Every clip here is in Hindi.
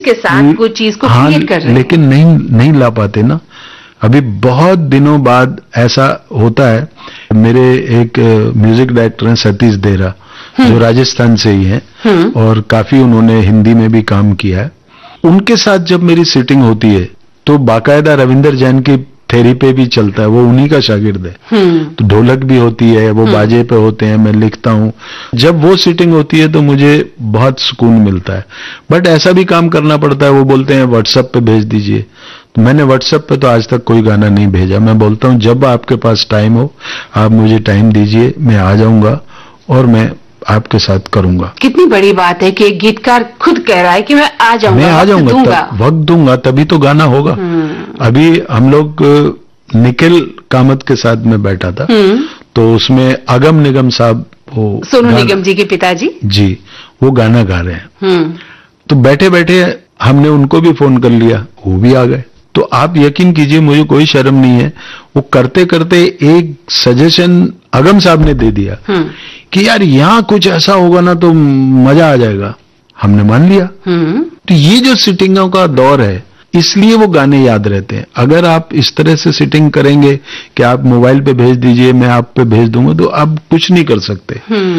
के साथ कोई चीज को क्रिएट कर रहे हैं, लेकिन नहीं ला पाते ना। अभी बहुत दिनों बाद ऐसा होता है। मेरे एक म्यूजिक डायरेक्टर हैं सतीश देरा, जो राजस्थान से ही हैं और काफी उन्होंने हिंदी में भी काम किया है। उनके साथ जब मेरी सिटिंग होती है तो बाकायदा रविंदर जैन की थेरी पे भी चलता है, वो उन्हीं का शागिर्द है। तो ढोलक भी होती है, वो बाजे पे होते हैं, मैं लिखता हूँ। जब वो सिटिंग होती है तो मुझे बहुत सुकून मिलता है। बट ऐसा भी काम करना पड़ता है, वो बोलते हैं व्हाट्सएप पे भेज दीजिए। तो मैंने व्हाट्सएप पे तो आज तक कोई गाना नहीं भेजा। मैं बोलता हूँ जब आपके पास टाइम हो आप मुझे टाइम दीजिए, मैं आ जाऊंगा और मैं आपके साथ करूंगा। कितनी बड़ी बात है कि एक गीतकार खुद कह रहा है कि मैं आ जाऊंगा, वक्त दूंगा तभी तो गाना होगा। अभी हम लोग निखिल कामत के साथ में बैठा था, तो उसमें अगम निगम साहब, वो सोनू निगम जी के पिताजी जी, वो गाना गा रहे हैं। तो बैठे बैठे हमने उनको भी फोन कर लिया, वो भी आ गए। तो आप यकीन कीजिए, मुझे कोई शर्म नहीं है। वो करते करते एक सजेशन अगम साहब ने दे दिया कि यार यहाँ कुछ ऐसा होगा ना तो मजा आ जाएगा। हमने मान लिया। तो ये जो सिटिंगों का दौर है, इसलिए वो गाने याद रहते हैं। अगर आप इस तरह से सिटिंग करेंगे कि आप मोबाइल पे भेज दीजिए, मैं आप पे भेज दूंगा, तो आप कुछ नहीं कर सकते।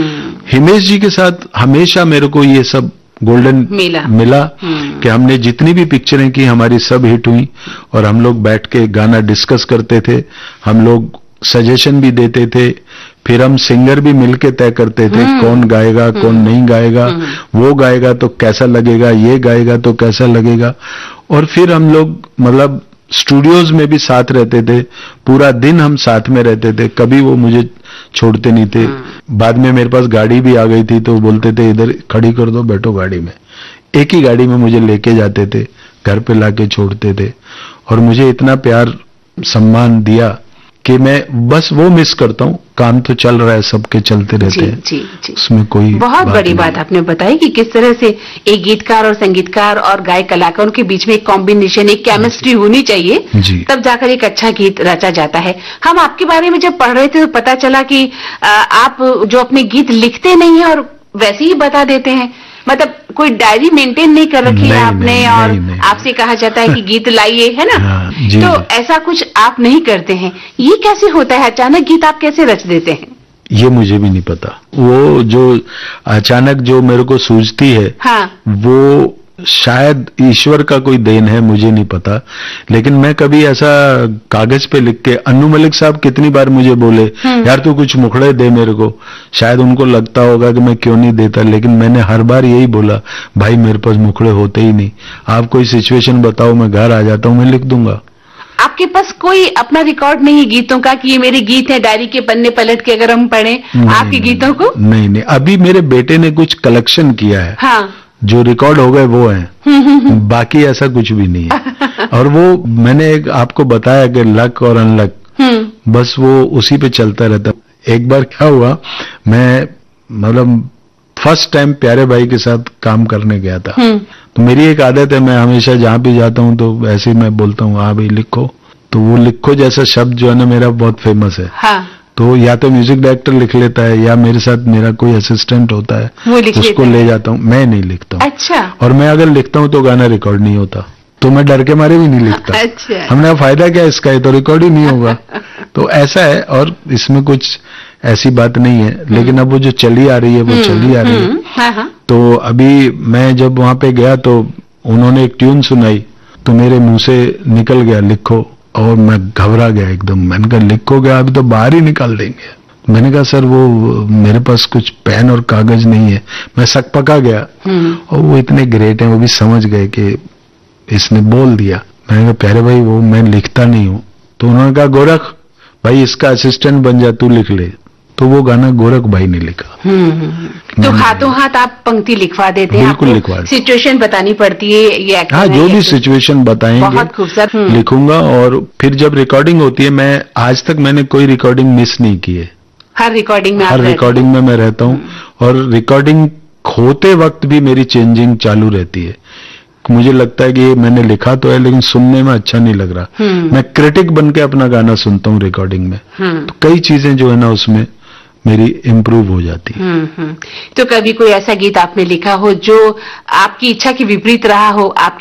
हिमेश जी के साथ हमेशा मेरे को ये सब गोल्डन मिला कि हमने जितनी भी पिक्चरें की हमारी सब हिट हुई और हम लोग बैठ के गाना डिस्कस करते थे, हम लोग सजेशन भी देते थे, फिर हम सिंगर भी मिलके तय करते थे कौन गाएगा कौन नहीं गाएगा, वो गाएगा तो कैसा लगेगा, ये गाएगा तो कैसा लगेगा। और फिर हम लोग मतलब स्टूडियोज में भी साथ रहते थे, पूरा दिन हम साथ में रहते थे, कभी वो मुझे छोड़ते नहीं थे। बाद में मेरे पास गाड़ी भी आ गई थी तो बोलते थे इधर खड़ी कर दो, बैठो गाड़ी में। एक ही गाड़ी में मुझे लेके जाते थे, घर पे लाके छोड़ते थे और मुझे इतना प्यार सम्मान दिया कि मैं बस वो मिस करता हूँ। काम तो चल रहा है, सबके चलते रहते हैं, जी। उसमें कोई बहुत बड़ी बात आपने बताई कि किस तरह से एक गीतकार और संगीतकार और गायक कलाकारों के बीच में एक कॉम्बिनेशन, एक केमिस्ट्री होनी चाहिए, तब जाकर एक अच्छा गीत रचा जाता है। हम आपके बारे में जब पढ़ रहे थे तो पता चला कि आप जो अपने गीत लिखते नहीं है और वैसे ही बता देते हैं, मतलब कोई डायरी मेंटेन नहीं कर रखी है आपने, और आपसे कहा जाता है कि गीत लाइए, है ना? तो ऐसा कुछ आप नहीं करते हैं। ये कैसे होता है? अचानक गीत आप कैसे रच देते हैं? ये मुझे भी नहीं पता। वो जो अचानक जो मेरे को सूझती है, वो शायद ईश्वर का कोई देन है, मुझे नहीं पता। लेकिन मैं कभी ऐसा कागज पे लिख के, अन्नू मलिक साहब कितनी बार मुझे बोले यार तू कुछ मुखड़े दे मेरे को, शायद उनको लगता होगा कि मैं क्यों नहीं देता, लेकिन मैंने हर बार यही बोला भाई मेरे पास मुखड़े होते ही नहीं, आप कोई सिचुएशन बताओ, मैं घर आ जाता हूँ, मैं लिख दूंगा। आपके पास कोई अपना रिकॉर्ड नहीं है गीतों का कि ये मेरे गीत है, डायरी के पन्ने पलट के अगर हम पढ़ें आपके गीतों को? नहीं, अभी मेरे बेटे ने कुछ कलेक्शन किया है, जो रिकॉर्ड हो गए वो हैं, बाकी ऐसा कुछ भी नहीं है। और वो मैंने एक आपको बताया कि लक और अनलक, बस वो उसी पे चलता रहता। एक बार क्या हुआ, मैं मतलब फर्स्ट टाइम प्यारे भाई के साथ काम करने गया था। तो मेरी एक आदत है, मैं हमेशा जहां भी जाता हूं तो ऐसे ही मैं बोलता हूँ हाँ भाई लिखो। तो वो लिखो जैसा शब्द जो है ना मेरा बहुत फेमस है। तो या तो म्यूजिक डायरेक्टर लिख लेता है या मेरे साथ मेरा कोई असिस्टेंट होता है, उसको ले जाता हूँ, मैं नहीं लिखता हूँ। अच्छा। और मैं अगर लिखता हूँ तो गाना रिकॉर्ड नहीं होता, तो मैं डर के मारे भी नहीं लिखता। अच्छा। हमने फायदा क्या इसका, है तो रिकॉर्ड ही नहीं होगा। तो ऐसा है, और इसमें कुछ ऐसी बात नहीं है। लेकिन अब वो जो चली आ रही है वो चली आ रही है। तो अभी मैं जब वहां पे गया तो उन्होंने एक ट्यून सुनाई, तो मेरे मुंह से निकल गया लिखो, और मैं घबरा गया एकदम। मैंने कहा लिखोगे अभी तो बाहर ही निकाल देंगे। मैंने कहा सर वो मेरे पास कुछ पेन और कागज नहीं है। मैं सकपका गया, और वो इतने ग्रेट हैं, वो भी समझ गए कि इसने बोल दिया। मैंने कहा प्यारे भाई वो मैं लिखता नहीं हूँ। तो उन्होंने कहा गोरख भाई इसका असिस्टेंट बन जा, तू लिख ले। तो वो गाना गोरख भाई ने लिखा। तो हाथों हाथ आप पंक्ति लिखवा देते हैं? बिल्कुल लिखवा। सिचुएशन बतानी पड़ती है ये? हाँ, जो भी सिचुएशन बताएंगे बहुत खूबसूरत लिखूंगा। और फिर जब रिकॉर्डिंग होती है, मैं आज तक मैंने कोई रिकॉर्डिंग मिस नहीं की है। हर रिकॉर्डिंग में मैं रहता हूँ, और रिकॉर्डिंग होते वक्त भी मेरी चेंजिंग चालू रहती है। मुझे लगता है कि ये मैंने लिखा तो है लेकिन सुनने में अच्छा नहीं लग रहा। मैं क्रिटिक बन के अपना गाना सुनता हूँ रिकॉर्डिंग में। तो कई चीजें जो है ना उसमें मेरी इम्प्रूव हो जाती है। तो कभी कोई ऐसा गीत आपने लिखा हो जो आपकी इच्छा के विपरीत रहा हो, आपके